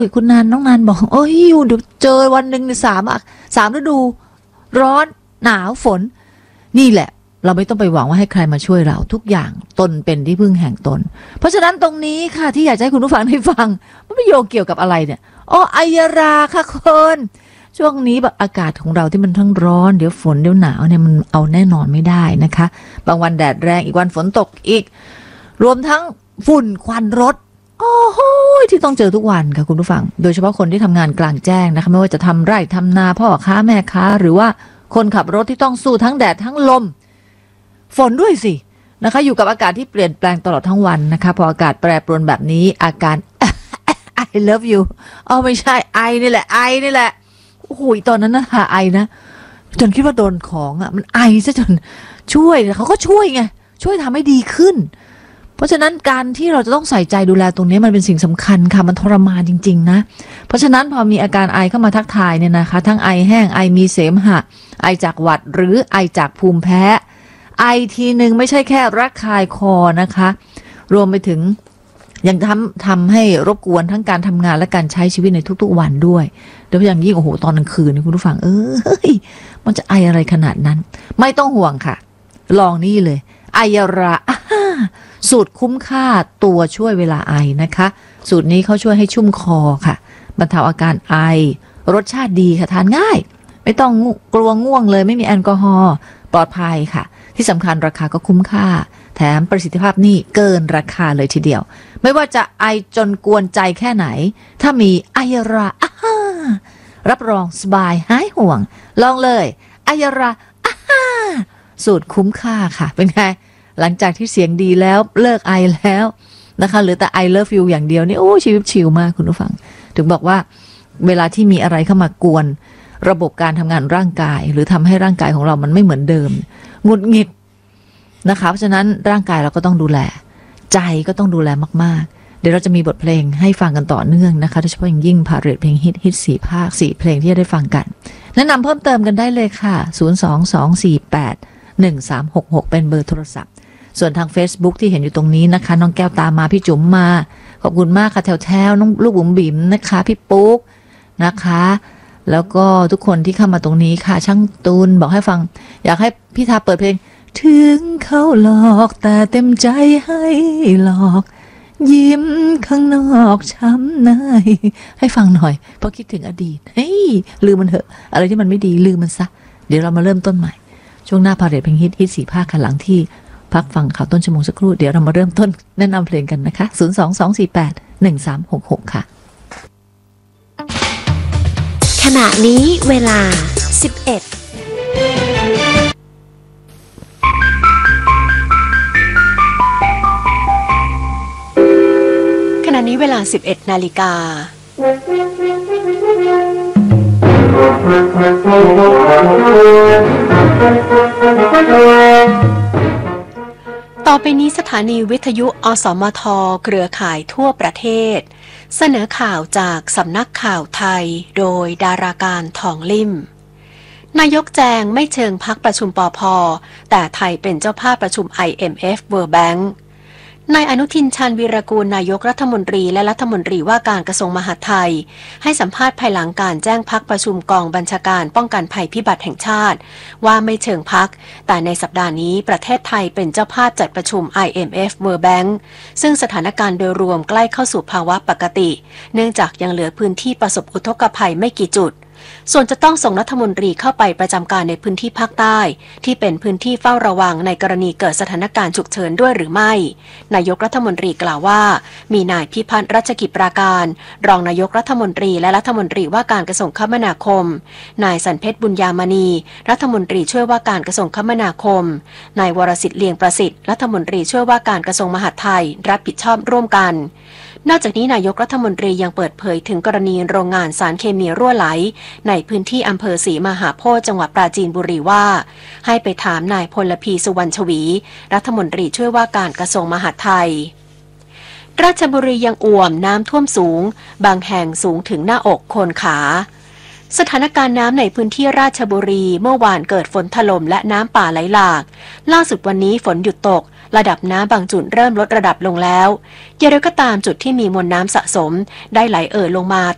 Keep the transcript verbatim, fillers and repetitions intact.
คุณนันน้องนันบอกโอ้ยอยู่เดี๋ยวเจอวันหนึ่งในสามอ่ะสามฤดูร้อนหนาวฝนนี่แหละเราไม่ต้องไปหวังว่าให้ใครมาช่วยเราทุกอย่างตนเป็นที่พึ่งแห่งตนเพราะฉะนั้นตรงนี้ค่ะที่อยากให้คุณผู้ฟังได้ฟังมันไม่โยงเกี่ยวกับอะไรเนี่ยอ๋ออัยราค่ะคนช่วงนี้แบบอากาศของเราที่มันทั้งร้อนเดี๋ยวฝนเดี๋ยวหนาวเนี่ยมันเอาแน่นอนไม่ได้นะคะบางวันแดดแรงอีกวันฝนตกอีกรวมทั้งฝุ่นควันรถโอ้โหที่ต้องเจอทุกวันค่ะคุณผู้ฟังโดยเฉพาะคนที่ทำงานกลางแจ้งนะคะไม่ว่าจะทำไร่ทำนาพ่อค้าแม่ค้าหรือว่าคนขับรถที่ต้องสู้ทั้งแดดทั้งลมฝนด้วยสินะคะอยู่กับอากาศที่เปลี่ยนแปลงตลอดทั้งวันนะคะพออากาศแปรปรวนแบบนี้อาการ I love you อ๋อไม่ใช่ไอนี่แหละไอนี่แหละโอ้โหตอนนั้นนะค่ะไอนะจนคิดว่าโดนของอ่ะมันไอซะจนช่วยเขาก็ช่วยไงช่วยทำให้ดีขึ้นเพราะฉะนั้นการที่เราจะต้องใส่ใจดูแลตรงนี้มันเป็นสิ่งสำคัญค่ะมันทรมานจริงๆนะเพราะฉะนั้นพอมีอาการไอเข้ามาทักทายเนี่ยนะคะทั้งไอแห้งไอมีเสมหะไอจากหวัดหรือไอจากภูมิแพ้ไอทีหนึ่งไม่ใช่แค่ระคายคอนะคะรวมไปถึงยังทำทำให้รบกวนทั้งการทำงานและการใช้ชีวิตในทุกๆวันด้วยโดยเฉพาะอย่างยิ่งโอ้โหตอนกลางคืนนี่คุณผู้ฟังเอ้ยมันจะไออะไรขนาดนั้นไม่ต้องห่วงค่ะลองนี่เลยไอยาราสูตรคุ้มค่าตัวช่วยเวลาไอนะคะสูตรนี้เขาช่วยให้ชุ่มคอค่ะบรรเทาอาการไอรสชาติดีค่ะทานง่ายไม่ต้องกลัวง่วงเลยไม่มีแอลกอฮอล์ปลอดภัยค่ะที่สำคัญราคาก็คุ้มค่าแถมประสิทธิภาพนี่เกินราคาเลยทีเดียวไม่ว่าจะไอจนกวนใจแค่ไหนถ้ามีไอยารารับรองสบายหายห่วงลองเลยไอยาราสูตรคุ้มค่าค่ะเป็นไงหลังจากที่เสียงดีแล้วเลิกไอแล้วนะคะเหลือแต่ I love you อย่างเดียวนี่โอ้ชีวิตชิลมากคุณผู้ฟังถึงบอกว่าเวลาที่มีอะไรเข้ามากวนระบบการทำงานร่างกายหรือทำให้ร่างกายของเรามันไม่เหมือนเดิมหงุดหงิดนะคะเพราะฉะนั้นร่างกายเราก็ต้องดูแลใจก็ต้องดูแลมากๆเดี๋ยวเราจะมีบทเพลงให้ฟังกันต่อเนื่องนะคะโดยเฉพาะอย่างยิ่งพาเรทเพลงฮิตฮิตสี่ภาคสี่เพลงที่จะได้ฟังกันแนะนำเพิ่มเติมกันได้เลยค่ะศูนย์ สอง สอง สี่ แปด หนึ่ง สาม หก หกเป็นเบอร์โทรศัพท์ส่วนทาง Facebook ที่เห็นอยู่ตรงนี้นะคะน้องแก้วตามมาพี่จุ๋มมาขอบคุณมากค่ะแถวๆน้องลูกบุ๋มบิ๋มนะคะพี่ปุ๊กนะคะแล้วก็ทุกคนที่เข้ามาตรงนี้ค่ะช่างตูนบอกให้ฟังอยากให้พี่ทาเปิดเพลงถึงเขาหลอกแต่เต็มใจให้หลอกยิ้มข้างนอกช้ำในให้ฟังหน่อยเพราะคิดถึงอดีตเฮ้ยลืมมันเถอะอะไรที่มันไม่ดีลืมมันซะเดี๋ยวเรามาเริ่มต้นใหม่ช่วงหน้าพาเรทเพลงฮิตฮิตสี่ภาคค่ะหลังที่พักฟังข่าวต้นชั่วโมงสักครู่เดี๋ยวเรามาเริ่มต้นแนะนำเพลงกันนะคะศูนย์ สอง สอง สี่ แปด หนึ่ง สาม หก หกค่ะขณะนี้เวลาสิบเอ็ดขณะนี้เวลาสิบเอ็ดนาฬิกาต่อไปนี้สถานีวิทยุอสมทเครือข่ายทั่วประเทศเสนอข่าวจากสำนักข่าวไทยโดยดาราการทองลิ่มนายกแจงไม่เชิงพักประชุมปภ.แต่ไทยเป็นเจ้าภาพประชุม ไอ เอ็ม เอฟ World Bankนายอนุทินชาญวีรกูลนายกรัฐมนตรีและรัฐมนตรีว่าการกระทรวงมหาดไทยให้สัมภาษณ์ภายหลังการแจ้งพักประชุมกองบัญชาการป้องกันภัยพิบัติแห่งชาติว่าไม่เชิงพักแต่ในสัปดาห์นี้ประเทศไทยเป็นเจ้าภาพจัดประชุม ไอ เอ็ม เอฟ World Bank ซึ่งสถานการณ์โดยรวมใกล้เข้าสู่ภาวะปกติเนื่องจากยังเหลือพื้นที่ประสบอุทกภัยไม่กี่จุดส่วนจะต้องส่งรัฐมนตรีเข้าไปประจำการในพื้นที่ภาคใต้ที่เป็นพื้นที่เฝ้าระวังในกรณีเกิดสถานการณ์ฉุกเฉินด้วยหรือไม่นายกรัฐมนตรีกล่าวว่ามีนายพิพัฒน์รัชกิจปราการรองนายกรัฐมนตรีและรัฐมนตรีว่าการกระทรวงคมนาคมนายสันเพชรบุญญามณีรัฐมนตรีช่วยว่าการกระทรวงคมนาคมนายวรสิทธิ์เลียงประสิทธิ์รัฐมนตรีช่วยว่าการกระทรวงมหาดไทยรับผิดชอบร่วมกันนอกจากนี้นายกรัฐมนตรียังเปิดเผยถึงกรณีโรงงานสารเคมีรั่วไหลในพื้นที่อำเภอศรีมหาโพธิ์จังหวัดปราจีนบุรีว่าให้ไปถามนายพลพีสุวรรณชวีรัฐมนตรีช่วยว่าการกระทรวงมหาดไทยราชบุรียังอ่วมน้ำท่วมสูงบางแห่งสูงถึงหน้าอกโคนขาสถานการณ์น้ำในพื้นที่ราชบุรีเมื่อวานเกิดฝนถล่มและน้ำป่าไหลหลากล่าสุดวันนี้ฝนหยุดตกระดับน้ำบางจุดเริ่มลดระดับลงแล้วอย่างไรก็ตามจุดที่มีมวลน้ำสะสมได้ไหลเอ่อลงมา